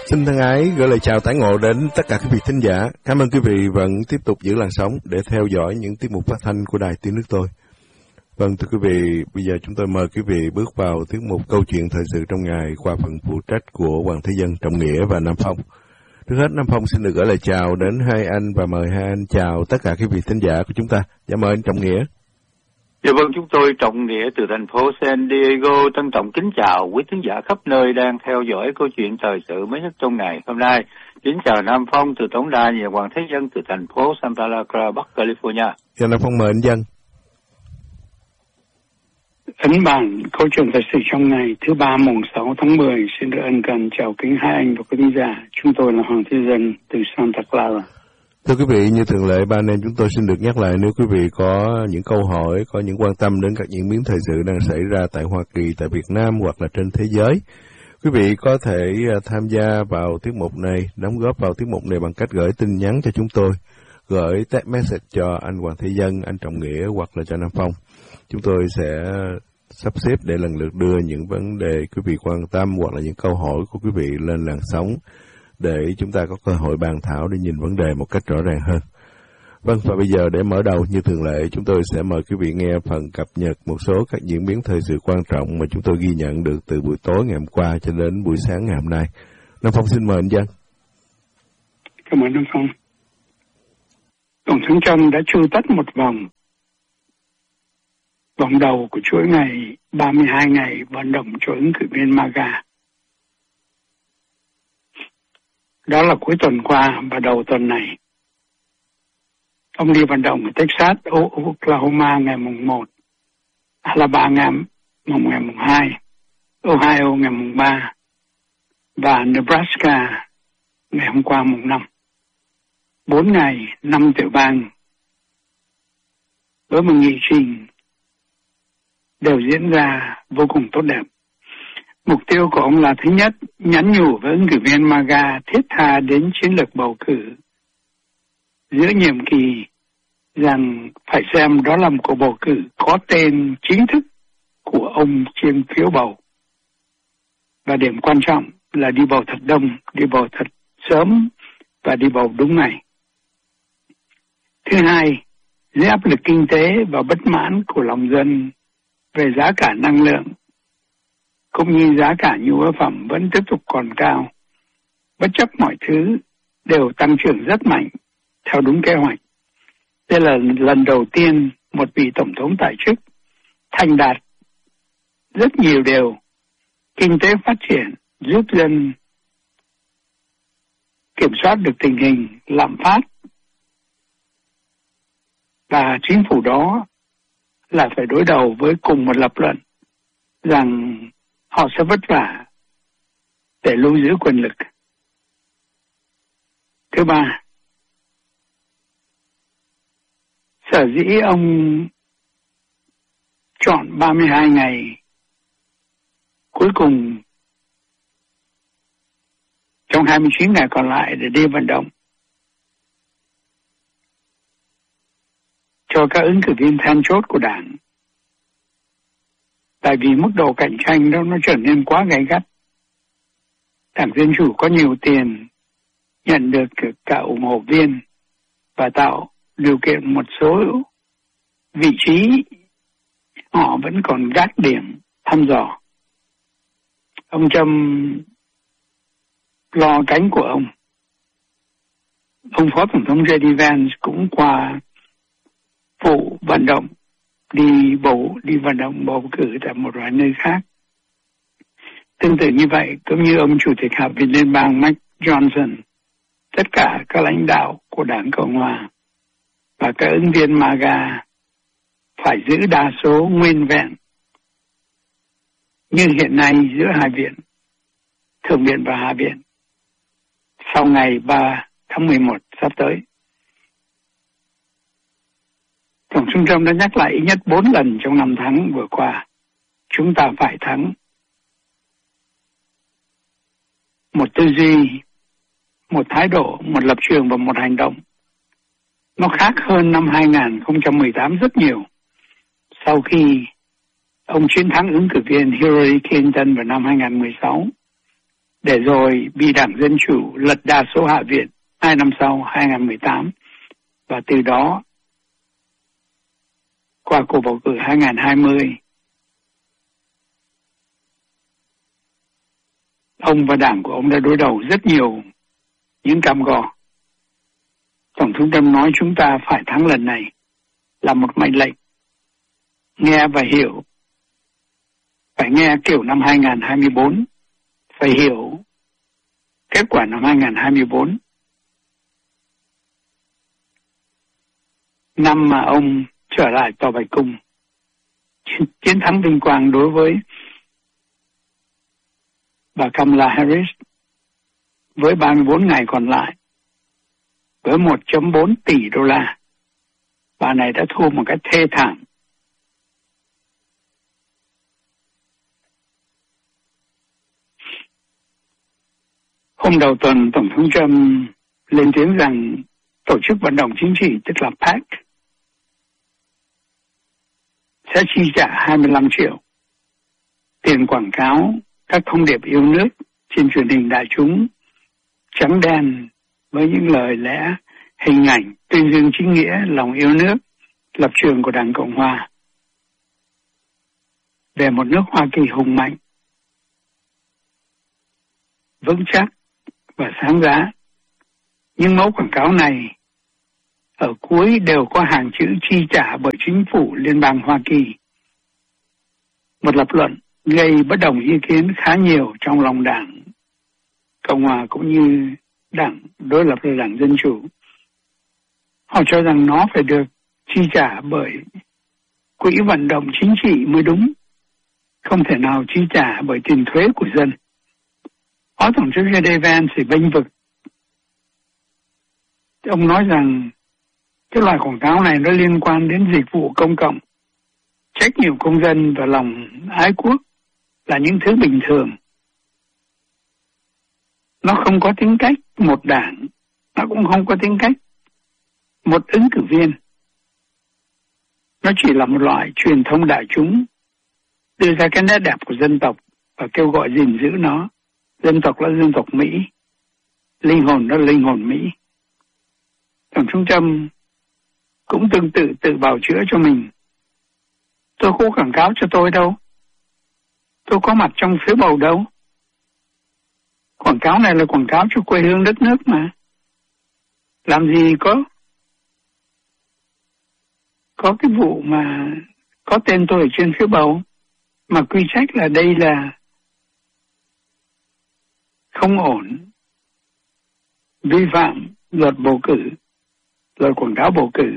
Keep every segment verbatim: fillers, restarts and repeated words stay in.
Xin thân ái gửi lời chào tái ngộ đến tất cả quý vị thính giả. Cảm ơn quý vị vẫn tiếp tục giữ làn sóng để theo dõi những tiết mục phát thanh của Đài Tiếng Nước Tôi. Vâng, thưa quý vị, bây giờ chúng tôi mời quý vị bước vào tiết mục câu chuyện thời sự trong ngày qua phần phụ trách của Hoàng Thế Dân, Trọng Nghĩa và Nam Phong. Trước hết, Nam Phong xin được gửi lời chào đến hai anh và mời hai anh chào tất cả quý vị thính giả của chúng ta. Dạ mời anh Trọng Nghĩa. Dạ vâng, chúng tôi Trọng Nghĩa từ thành phố San Diego trân trọng kính chào quý thính giả khắp nơi đang theo dõi câu chuyện thời sự mới nhất trong ngày hôm nay. Kính chào Nam Phong từ tổng đài và Hoàng Thế Dân từ thành phố Santa Clara, Bắc California. Dạ Nam Phong mời anh Dân. Ấn bản câu chuyện thời sự trong ngày thứ ba mùng sáu tháng mười xin được ân cần chào kính hai anh và quý thính giả. Chúng tôi là Hoàng Thế Dân từ Santa Clara. Thưa quý vị, như thường lệ, ba anh em chúng tôi xin được nhắc lại nếu quý vị có những câu hỏi, có những quan tâm đến các diễn biến thời sự đang xảy ra tại Hoa Kỳ, tại Việt Nam hoặc là trên thế giới, quý vị có thể tham gia vào tiết mục này, đóng góp vào tiết mục này bằng cách gửi tin nhắn cho chúng tôi, gửi text message cho anh Hoàng Thế Dân, anh Trọng Nghĩa hoặc là cho Nam Phong. Chúng tôi sẽ sắp xếp để lần lượt đưa những vấn đề quý vị quan tâm hoặc là những câu hỏi của quý vị lên làn sóng, để chúng ta có cơ hội bàn thảo để nhìn vấn đề một cách rõ ràng hơn. Vâng, và bây giờ để mở đầu như thường lệ, chúng tôi sẽ mời quý vị nghe phần cập nhật một số các diễn biến thời sự quan trọng mà chúng tôi ghi nhận được từ buổi tối ngày hôm qua cho đến buổi sáng ngày hôm nay. Nam Phong xin mời anh Dân. Cảm ơn Nam Phong. Tổng thống Trump đã chui tất một vòng. Vòng đầu của chuỗi ngày ba mươi hai ngày vận động cho ứng cử viên MAGA. Đó là cuối tuần qua và đầu tuần này. Ông đi vận động ở Texas, Oklahoma ngày mùng một, Alabama mùng ngày mùng hai, Ohio ngày mùng ba và Nebraska ngày hôm qua mùng năm. Bốn ngày, năm tiểu bang với một nghị trình đều diễn ra vô cùng tốt đẹp. Mục tiêu của ông là thứ nhất, nhắn nhủ với ứng cử viên MAGA thiết tha đến chiến lược bầu cử giữa nhiệm kỳ rằng phải xem đó là một cuộc bầu cử có tên chính thức của ông trên phiếu bầu. Và điểm quan trọng là đi bầu thật đông, đi bầu thật sớm và đi bầu đúng ngày. Thứ hai, dưới áp lực kinh tế và bất mãn của lòng dân về giá cả năng lượng, cũng như giá cả nhu yếu phẩm vẫn tiếp tục còn cao, bất chấp mọi thứ đều tăng trưởng rất mạnh theo đúng kế hoạch. Đây là lần đầu tiên một vị tổng thống tại chức thành đạt rất nhiều điều, kinh tế phát triển, giúp dân kiểm soát được tình hình lạm phát, và chính phủ đó là phải đối đầu với cùng một lập luận rằng họ sẽ vất vả để lưu giữ quyền lực. Thứ ba, sở dĩ ông chọn ba mươi hai ngày cuối cùng trong hai mươi chín ngày còn lại để đi vận động cho các ứng cử viên then chốt của đảng. Tại vì mức độ cạnh tranh đó nó trở nên quá gay gắt. Đảng Dân Chủ có nhiều tiền, nhận được cả ủng hộ viên và tạo điều kiện một số vị trí họ vẫn còn gác điểm thăm dò. Ông Trump lo cánh của ông. Ông Phó Tổng thống J D Vance cũng qua phụ vận động đi bầu đi vận động bầu cử tại một vài nơi khác. Tương tự như vậy, cũng như ông Chủ tịch Hạ viện Liên bang Mike Johnson, tất cả các lãnh đạo của Đảng Cộng Hòa và các ứng viên MAGA phải giữ đa số nguyên vẹn như hiện nay giữa hai viện, Thượng viện và Hạ viện, sau ngày ba tháng mười một sắp tới. Tổng thống Trump đã nhắc lại ít nhất bốn lần trong năm tháng vừa qua, chúng ta phải thắng. Một tư duy, một thái độ, một lập trường và một hành động. Nó khác hơn năm hai không một tám rất nhiều. Sau khi ông chiến thắng ứng cử viên Hillary Clinton vào năm hai không một sáu, để rồi bị Đảng Dân Chủ lật đa số Hạ viện hai năm sau, hai không một tám, và từ đó qua cuộc bầu cử hai không hai không, ông và đảng của ông đã đối đầu rất nhiều những cam go. Tổng thống Trump nói chúng ta phải thắng lần này là một mệnh lệnh. Nghe và hiểu. Phải nghe kiểu năm hai không hai tư, phải hiểu kết quả năm hai không hai tư. Năm mà ông trở lại Tòa Bạch Cung, chiến thắng vinh quang đối với bà Kamala Harris với ba mươi bốn ngày còn lại, với một phẩy bốn tỷ đô la. Bà này đã thua một cách thê thảm. Hôm đầu tuần, Tổng thống Trump lên tiếng rằng tổ chức vận động chính trị, tức là PAC, sẽ chi trả hai mươi lăm triệu tiền quảng cáo các thông điệp yêu nước trên truyền hình đại chúng trắng đen với những lời lẽ, hình ảnh tuyên dương chính nghĩa, lòng yêu nước, lập trường của Đảng Cộng Hòa về một nước Hoa Kỳ hùng mạnh, vững chắc và sáng giá. Nhưng mẫu quảng cáo này ở cuối đều có hàng chữ chi trả bởi chính phủ Liên bang Hoa Kỳ. Một lập luận gây bất đồng ý kiến khá nhiều trong lòng Đảng Cộng Hòa cũng như đảng đối lập là Đảng Dân Chủ. Họ cho rằng nó phải được chi trả bởi quỹ vận động chính trị mới đúng, không thể nào chi trả bởi tiền thuế của dân. Phó Tổng thống J D Vance thì bênh vực. Ông nói rằng cái loại quảng cáo này nó liên quan đến dịch vụ công cộng, trách nhiệm công dân và lòng ái quốc là những thứ bình thường. Nó không có tính cách một đảng, nó cũng không có tính cách một ứng cử viên. Nó chỉ là một loại truyền thông đại chúng, đưa ra cái nét đẹp của dân tộc và kêu gọi gìn giữ nó. Dân tộc là dân tộc Mỹ, linh hồn đó là linh hồn Mỹ. Tổng thống Trump cũng tương tự tự bào chữa cho mình. Tôi không quảng cáo cho tôi đâu. Tôi có mặt trong phiếu bầu đâu. Quảng cáo này là quảng cáo cho quê hương đất nước mà. Làm gì có có cái vụ mà có tên tôi ở trên phiếu bầu mà quy trách là đây là không ổn, vi phạm luật bầu cử, luật quảng cáo bầu cử.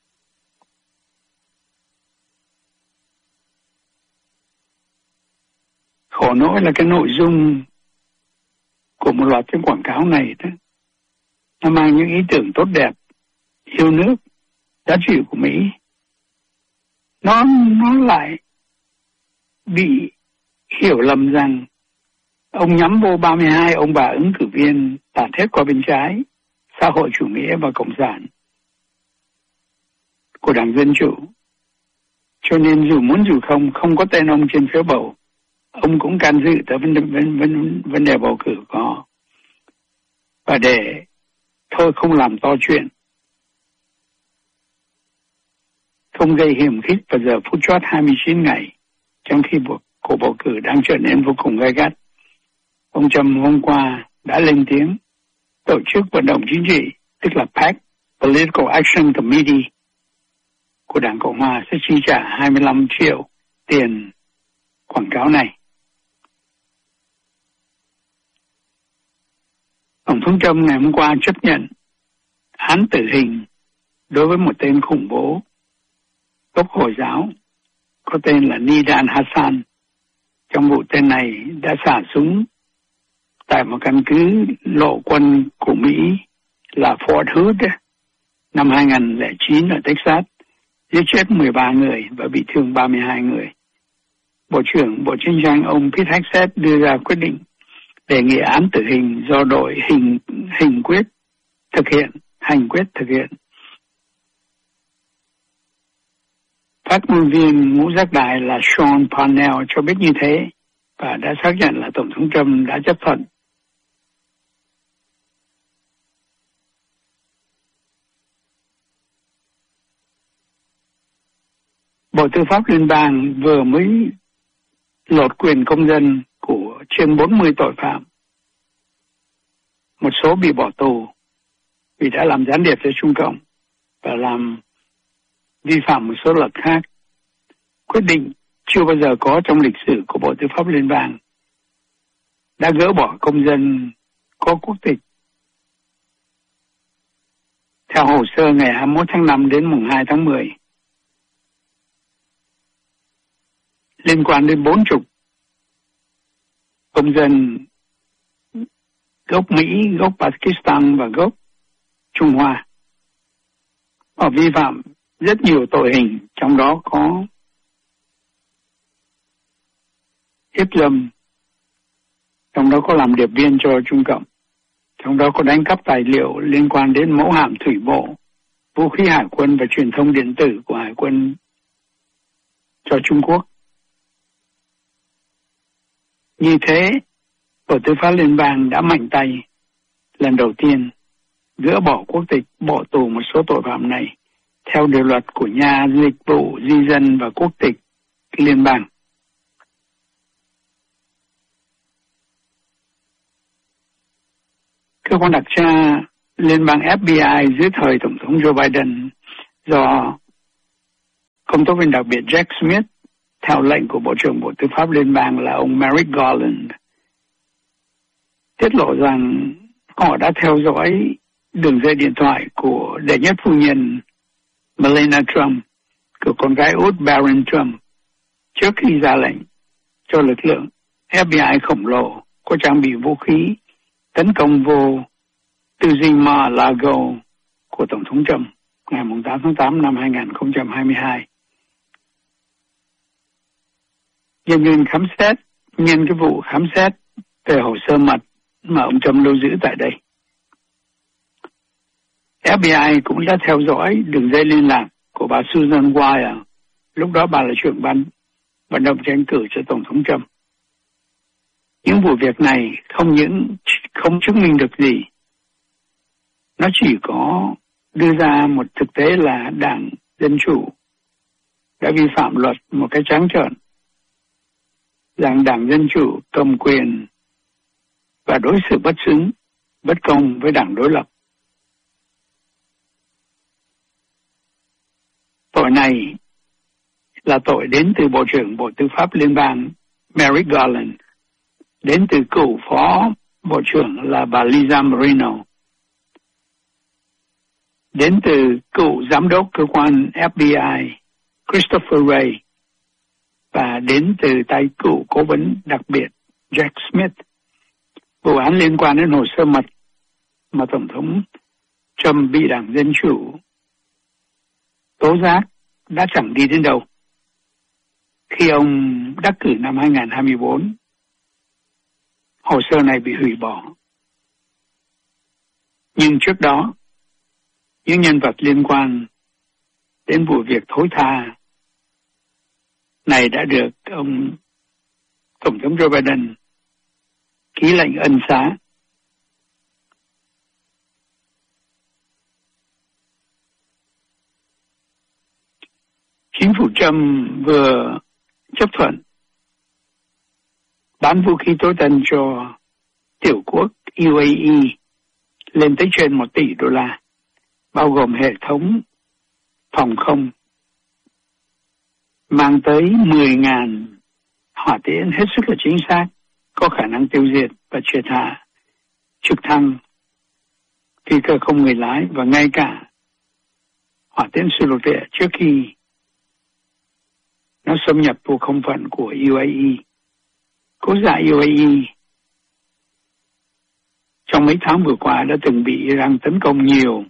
Khổ nỗi là cái nội dung của một loạt cái quảng cáo này đó, nó mang những ý tưởng tốt đẹp, yêu nước, giá trị của Mỹ. Nó, nó lại bị hiểu lầm rằng ông nhắm vô ba mươi hai ông bà ứng cử viên tạt hết qua bên trái, xã hội chủ nghĩa và cộng sản của Đảng Dân Chủ. Cho nên dù muốn dù không, không có tên ông trên phiếu bầu, ông cũng can dự tới vấn đề, vấn, vấn, vấn đề bầu cử có. Và để thôi không làm to chuyện, không gây hiểm khích vào giờ phút chót hai mươi chín ngày, trong khi cuộc bầu cử đang trở nên vô cùng gay gắt, ông Trump hôm qua đã lên tiếng tổ chức vận động chính trị, tức là PAC, Political Action Committee của Đảng Cộng Hòa sẽ chi trả hai mươi lăm triệu tiền quảng cáo này. Tổng thống Trump ngày hôm qua chấp nhận án tử hình đối với một tên khủng bố gốc Hồi giáo có tên là Nidan Hassan. Trong vụ tên này đã xả súng tại một căn cứ lộ quân của Mỹ là Fort Hood năm hai không không chín ở Texas, giết chết mười ba người và bị thương ba mươi hai người. Bộ trưởng Bộ Chiến tranh ông Pete Hegseth đưa ra quyết định đề nghị án tử hình do đội hình hình quyết thực hiện, hành quyết thực hiện. Phát ngôn viên ngũ giác đài là Sean Parnell cho biết như thế và đã xác nhận là Tổng thống Trump đã chấp thuận Bộ Tư pháp Liên bang vừa mới lột quyền công dân của trên bốn mươi tội phạm. Một số bị bỏ tù vì đã làm gián điệp cho Trung Cộng và làm vi phạm một số luật khác. Quyết định chưa bao giờ có trong lịch sử của Bộ Tư pháp Liên bang đã gỡ bỏ công dân có quốc tịch. Theo hồ sơ ngày hai mươi mốt tháng năm đến mùng hai tháng mười, liên quan đến bốn chục công dân gốc Mỹ, gốc Pakistan và gốc Trung Hoa. Họ vi phạm rất nhiều tội hình, trong đó có hiếp dâm, trong đó có làm điệp viên cho Trung Cộng, trong đó có đánh cắp tài liệu liên quan đến mẫu hạm thủy bộ, vũ khí hải quân và truyền thông điện tử của hải quân cho Trung Quốc. Như thế, Bộ Tư pháp Liên bang đã mạnh tay lần đầu tiên gỡ bỏ quốc tịch, bỏ tù một số tội phạm này theo điều luật của nhà dịch vụ di dân và quốc tịch liên bang. Cơ quan đặc tra liên bang F B I dưới thời Tổng thống Joe Biden do công tố viên đặc biệt Jack Smith theo lệnh của Bộ trưởng Bộ Tư pháp Liên bang là ông Merrick Garland tiết lộ rằng họ đã theo dõi đường dây điện thoại của đệ nhất phu nhân Melania Trump, của con gái út Barron Trump, trước khi ra lệnh cho lực lượng F B I khổng lồ có trang bị vũ khí tấn công vô tư dinh Mar-a-Lago của Tổng thống Trump ngày tám tháng tám năm hai nghìn không trăm hai mươi hai. Nhân viên khám xét nhân cái vụ khám xét về hồ sơ mật mà ông Trump lưu giữ tại đây. F B I cũng đã theo dõi đường dây liên lạc của bà Susan Wire, lúc đó bà là trưởng ban vận động tranh cử cho Tổng thống Trump. Những vụ việc này không những không chứng minh được gì, nó chỉ có đưa ra một thực tế là Đảng Dân Chủ đã vi phạm luật một cách trắng trợn, rằng Đảng Dân Chủ cầm quyền và đối xử bất xứng, bất công với đảng đối lập. Tội này là tội đến từ Bộ trưởng Bộ Tư pháp Liên bang Merrick Garland, đến từ cựu phó Bộ trưởng là bà Lisa Marino, đến từ cựu giám đốc cơ quan F B I Christopher Wray, và đến từ tay cựu cố vấn đặc biệt Jack Smith. Vụ án liên quan đến hồ sơ mật mà Tổng thống Trump bị Đảng Dân Chủ tố giác đã chẳng đi đến đâu. Khi ông đắc cử năm hai nghìn không trăm hai mươi bốn, hồ sơ này bị hủy bỏ. Nhưng trước đó, những nhân vật liên quan đến vụ việc thối tha này đã được ông Tổng thống Joe Biden ký lệnh ân xá. Chính phủ Trump vừa chấp thuận bán vũ khí tối tân cho tiểu quốc U A E lên tới trên một tỷ đô la, bao gồm hệ thống phòng không mang tới mười nghìn hỏa tiễn hết sức là chính xác, có khả năng tiêu diệt và triệt hạ trực thăng, phi cơ không người lái và ngay cả hỏa tiễn xuyên lục địa trước khi nó xâm nhập vào không phận của U A E. Quốc gia U A E trong mấy tháng vừa qua đã từng bị Iran tấn công nhiều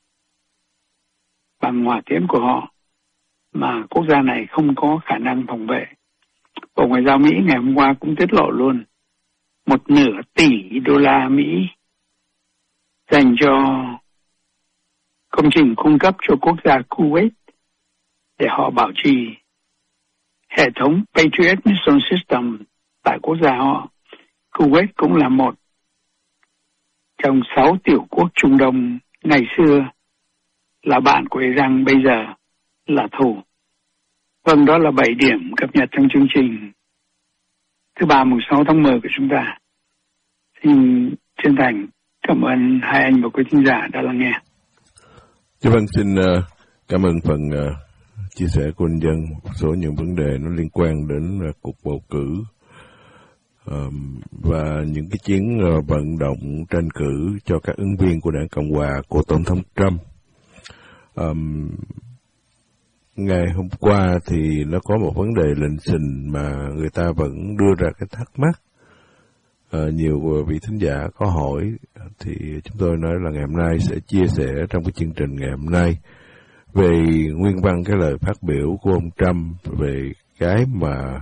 bằng hỏa tiễn của họ mà quốc gia này không có khả năng phòng vệ. Bộ Ngoại giao Mỹ ngày hôm qua cũng tiết lộ luôn một nửa tỷ đô la Mỹ dành cho công trình cung cấp cho quốc gia Kuwait để họ bảo trì hệ thống Patriot Missile System tại quốc gia họ. Kuwait cũng là một trong sáu tiểu quốc Trung Đông ngày xưa là bạn của Iran, bây giờ là thù. Vâng, đó là bảy điểm cập nhật trong chương trình thứ ba mùng sáu tháng mười của chúng ta. Xin chân thành cảm ơn hai anh và quý thính giả đã lắng nghe. Dạ vâng, xin uh, cảm ơn phần uh, chia sẻ của anh Dân, một số những vấn đề nó liên quan đến uh, cuộc bầu cử um, và những cái chiến uh, vận động tranh cử cho các ứng viên của đảng Cộng hòa của Tổng thống Trump. Um, ngày hôm qua thì nó có một vấn đề lình xình mà người ta vẫn đưa ra cái thắc mắc. Uh, nhiều vị thính giả có hỏi thì chúng tôi nói là ngày hôm nay sẽ chia sẻ trong cái chương trình ngày hôm nay về nguyên văn cái lời phát biểu của ông Trump về cái mà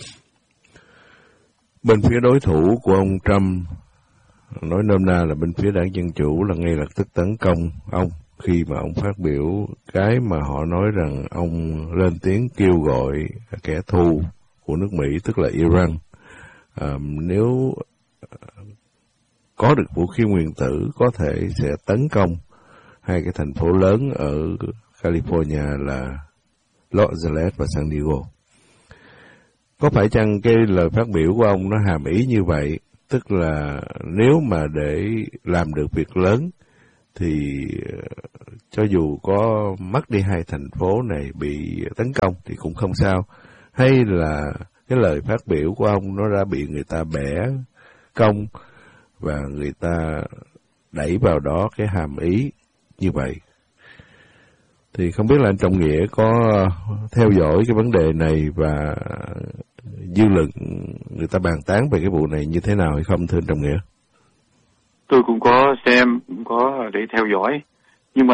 bên phía đối thủ của ông Trump, nói nôm na là bên phía đảng Dân Chủ, là ngay lập tức tấn công ông khi mà ông phát biểu cái mà họ nói rằng ông lên tiếng kêu gọi kẻ thù của nước Mỹ, tức là Iran, à, nếu có được vũ khí nguyên tử có thể sẽ tấn công hai cái thành phố lớn ở California là Los Angeles và San Diego. Có phải chăng cái lời phát biểu của ông nó hàm ý như vậy, tức là nếu mà để làm được việc lớn thì cho dù có mất đi hai thành phố này bị tấn công thì cũng không sao, hay là cái lời phát biểu của ông nó đã bị người ta bẻ cong và người ta đẩy vào đó cái hàm ý như vậy? Thì không biết là anh Trọng Nghĩa có theo dõi cái vấn đề này và dư luận người ta bàn tán về cái vụ này như thế nào hay không, thưa anh Trọng Nghĩa? Tôi cũng có xem, cũng có để theo dõi.